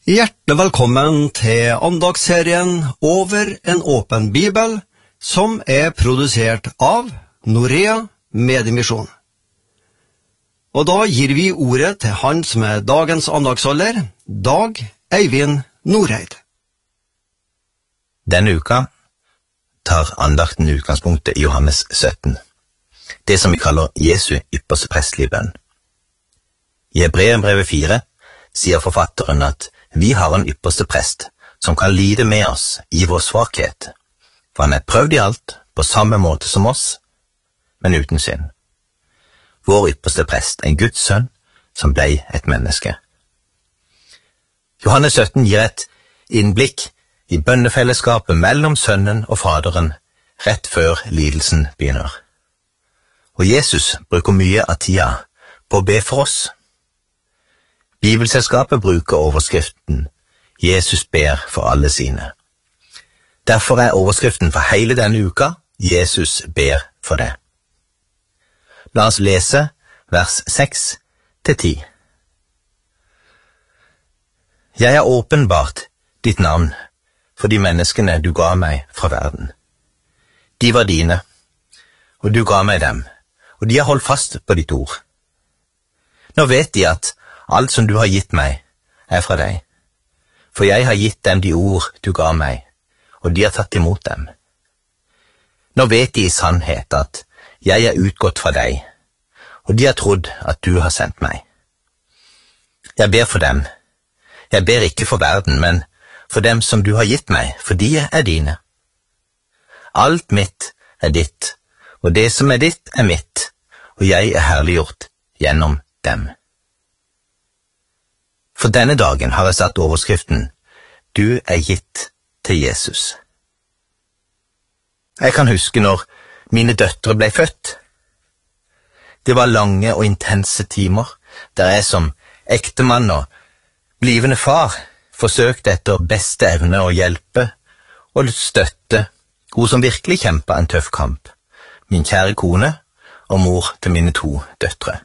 Hjertelig velkommen til andagsserien Over en åpen bibel, som produsert av Norea Mediemisjon. Og da gir vi ordet til han som dagens andagsholder, Dag Eivind Norreid. Denne uka tar andakten utgangspunktet i Johannes 17, det som vi kaller Jesu ypperste prestelige bønn. I Hebreerbrevet 4 sier forfatteren at vi har en ypperste prest som kan lide med oss i vår svakhet, for han prøvd i alt på samme måte som oss, men uten synd. Vår ypperste prest Guds sønn som ble et menneske. Johannes 17 gir et innblikk i bønnefellesskapet mellom sønnen og faderen rett før lidelsen begynner. Og Jesus bruker mye av tida på å be for oss. Bibelselskapet bruker overskriften Jesus ber for alle sine. Derfor overskriften for hele denne uka Jesus ber for det. La oss lese vers 6-10. Jeg har åpenbart ditt navn for de menneskene du ga meg fra verden. De var dine, og du ga meg dem, og de har holdt fast på ditt ord. Nå vet de at alt som du har gitt meg fra deg, for jeg har gitt dem de ord du ga meg, og de har tatt imot dem. Nå vet de i sannhet at jeg utgått fra deg, og de har trodd at du har sendt meg. Jeg ber for dem. Jeg ber ikke for verden, men for dem som du har gitt meg, for de dine. Alt mitt ditt, og det som ditt mitt, og jeg herliggjort gjennom dem. For denne dagen har jeg satt overskriften Du gitt til Jesus. Jeg kan huske når mine døtre ble født. Det var lange og intense timer der jeg som ektemann og blivende far forsøkte etter beste evne å hjelpe og støtte hun som virkelig kjempet en tøff kamp, min kjære kone og mor til mine 2 døtre.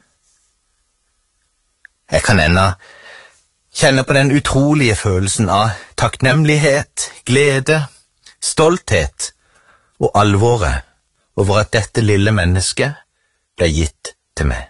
Jeg kan ennå kjenne på den utrolige følelsen av takknemlighet, glede, stolthet og alvoret over at dette lille mennesket ble gitt til meg.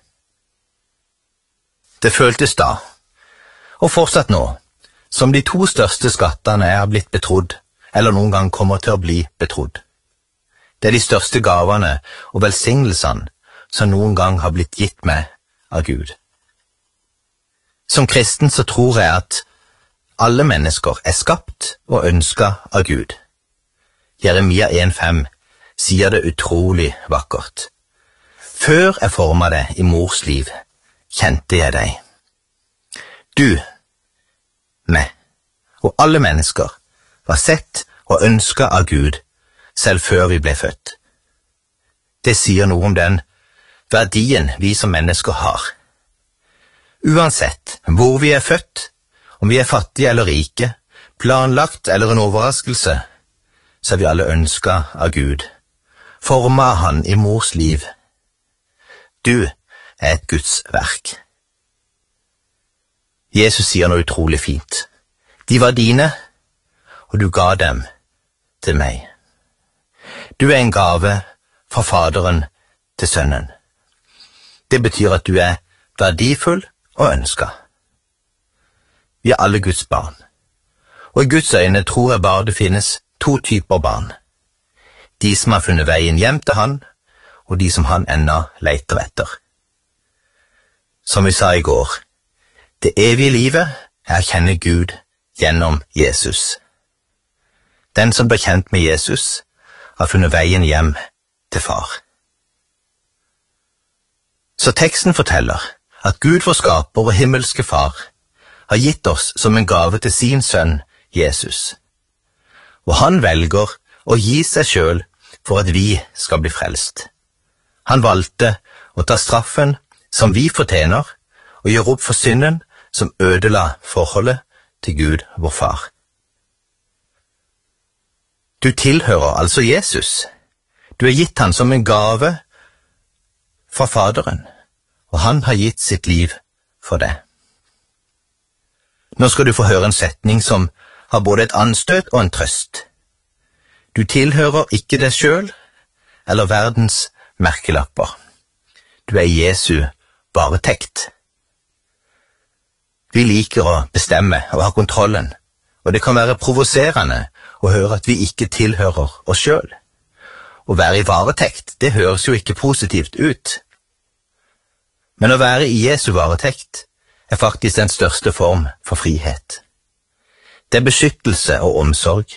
Det føltes da, og fortsatt nå, som de 2 største skattene jeg har blitt betrodd, eller noen gang kommer til å bli betrodd. Det de største gavene og velsignelsene som noen gang har blitt gitt meg av Gud. Som kristen så tror jeg at alle mennesker skapt og ønsket av Gud. Jeremia 1,5 sier det utrolig vakkert. Før jeg formet deg i mors liv, kjente jeg deg. Du, meg og alle mennesker var sett og ønsket av Gud, selv før vi ble født. Det sier noe om den verdien vi som mennesker har. Uansett hvor vi født, om vi fattige eller rike, planlagt eller en overraskelse, så vi alle ønsket av Gud, formet av han i mors liv. Du et Guds verk. Jesus sier noe utrolig fint. De var dine, og du ga dem til meg. Du en gave fra Faderen til Sønnen. Det betyr at du verdifull og ønsker. Vi alle Guds barn, og i Guds øyne tror jeg bare det finnes 2 typer barn. De som har funnet veien hjem til han, og de som han ennå leter etter. Som vi sa i går, det evige livet å kjenne Gud gjennom Jesus. Den som blir kjent med Jesus, har funnet veien hjem til far. Så teksten forteller at Gud vår skaper og himmelske far har gitt oss som en gave til sin sønn Jesus. Og han velger å gi seg selv for at vi skal bli frelst. Han valgte å ta straffen som vi fortjener, og gjøre opp for synden som ødela forholdet til Gud vår far. Du tilhører altså Jesus. Du gitt han som en gave fra Faderen, og han har gitt sitt liv for det. Nå skal du få høre en setning som har både et anstøt og en trøst. Du tilhører ikke deg selv eller verdens merkelapper. Du er Jesu varetekt. Vi liker å bestemme og ha kontrollen, og det kan være provoserende å høre at vi ikke tilhører oss selv. Å være i varetekt, det høres jo ikke positivt ut. Men å være i Jesu varetekt er faktisk den største form for frihet. Det er beskyttelse og omsorg.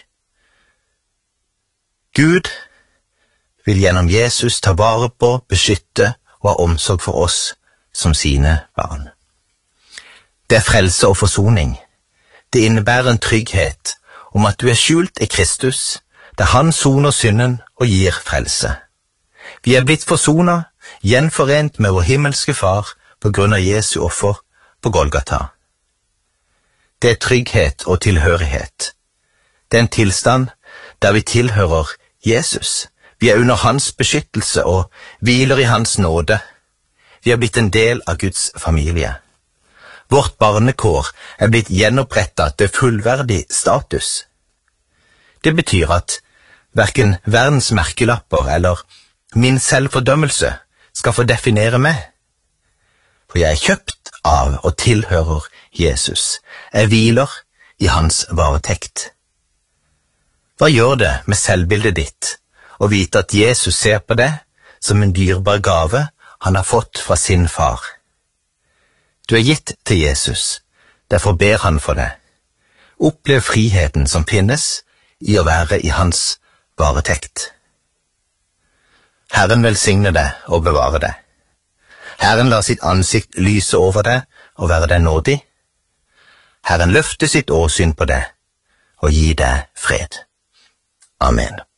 Gud vil gjennom Jesus ta vare på, beskytte og ha omsorg for oss som sine barn. Det er frelse og forsoning. Det innebærer en trygghet om at du er skjult i Kristus, der han soner synden og gir frelse. Vi er blitt forsonet, gjenforent med vår himmelske far på grunn av Jesu offer på Golgata. Det er trygghet og tilhørighet. Det er en tilstand der vi tilhører Jesus. Vi er under hans beskyttelse og hviler i hans nåde. Vi er blitt en del av Guds familie. Vårt barnekår er blitt gjenopprettet til fullverdig status. Det betyr at hverken verdens merkelapper eller min selvfordømmelse skal få definere meg. For jeg er kjøpt av og tilhører Jesus. Jeg hviler i hans varetekt. Hva gjør det med selvbildet ditt å vite at Jesus ser på det som en dyrebar gave han har fått fra sin far? Du er gitt til Jesus, derfor ber han for deg. Opplev friheten som finnes i å være i hans varetekt. Herren velsigne deg og bevare deg. Herren lar sitt ansikt lyse over deg og være deg nådig. Herren løfter sitt åsyn på deg og gir deg fred. Amen.